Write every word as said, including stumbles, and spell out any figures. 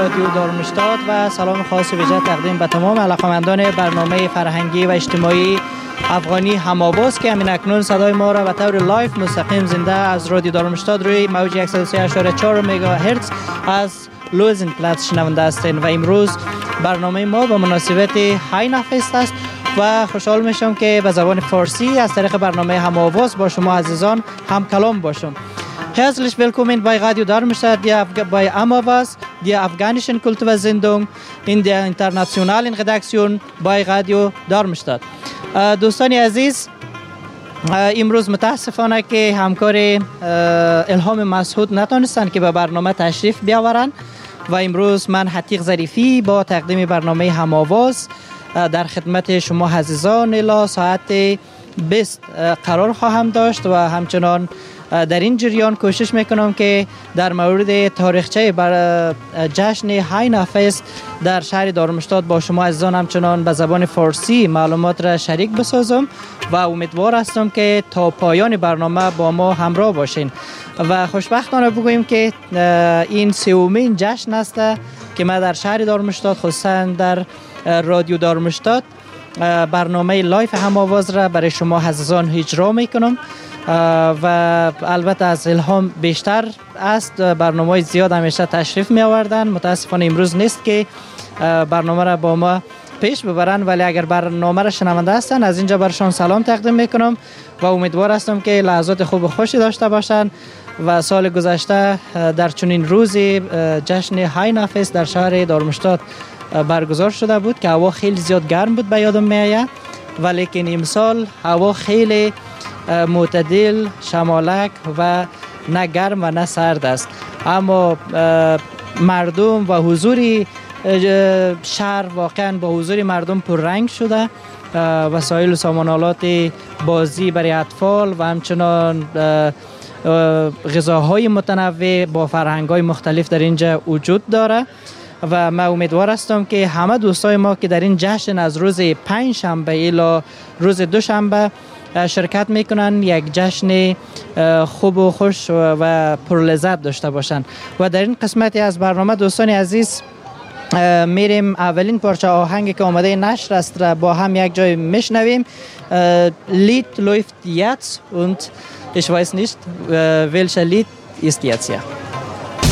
رادیو دارمشتاد و سلام خاص و ویژه تقدیم به تمام علاقمندان برنامه فرهنگی و اجتماعی افغانی هم‌آواز که همین اکنون صدای ما را به طور لایف مستقیم زنده از رادیو دارمشتاد روی موج صد و سه اشاره چهار مگاهرتز از لوزن پلاتس شنونده هستین و امروز برنامه ما به مناسبت هاینا فست است و خوشحال میشم که به زبان فارسی از طریق برنامه هم‌آواز با شما عزیزان هم کلام باشم. Herzlich willkommen bei Radio Darmstadt, bei Amavas, der afghanischen Kultursendung in der internationalen Redaktion bei Radio Darmstadt. دوستان عزیز، امروز متاسفانه که همکار الهام مسعود نتونستن که به برنامه تشریف بیاورن و امروز من حتیق ظریفی با تقدیم برنامه هم‌آواز در خدمت شما عزیزان الی ساعت بیست قرار خواهم داشت و همچنان در این جریان کوشش میکنم که در مورد تاریخچه بر جشن هاینا فست در شهر دارمشتاد با شما عزیزان همچنان به زبان فارسی معلومات را شریک بسازم و امیدوار هستم که تا پایان برنامه با ما همراه باشین و خوشبختانه بگوییم که این سومین جشن است که ما در شهر دارمشتاد خصوصا در رادیو دارمشتاد برنامه لایف هم‌آواز را برای شما عزیزان اجرا میکنم و البته از الهام بیشتر است. برنامه زیاد همیشه تشریف می آوردن، متاسفانه امروز نیست که برنامه را با ما پیش ببرن، ولی اگر برنامه را شنونده هستن از اینجا برشان سلام تقدیم میکنم و امیدوار هستم که لحظات خوب و خوشی داشته باشن و سال گذشته در چنین روزی جشن هاینا فست در شهر دارمشتاد برگزار شده بود که هوا خیلی زیاد گرم بود به یادم میآید، ولی امسال هوا خیلی معتدل، شمالک و نه گرم و نه سرد است، اما مردم و حضور شهر واقعا با حضور مردم پررنگ شده. وسایل و سامانالات بازی برای اطفال و همچنان غذاهای متنوع با فرهنگ‌های مختلف در اینجا وجود داره و من امیدوار هستم که همه دوستای ما که در این جشن از روز پنج شنبه الی روز دوشنبه شرکت میکنن یک جشن خوب و خوش و پرلذت داشته باشن. و در این قسمتی از برنامه دوستان عزیز میریم اولین پارچه آهنگی که آماده نشر است را با هم یک جای میشنویم. Lied läuft jetzt und ich weiß nicht welches Lied ist jetzt. Ja.